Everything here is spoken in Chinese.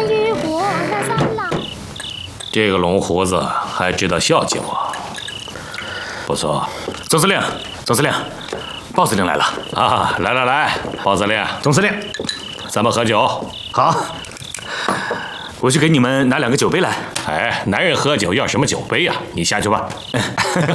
山雨过那三郎。 这个龙胡子还知道孝敬我，不错。 总司令，总司令，鲍司令来了啊！来，鲍司令， 总司令， 咱们喝酒。 好，我去给你们拿2个酒杯来。 哎，男人喝酒要什么酒杯呀？你下去吧。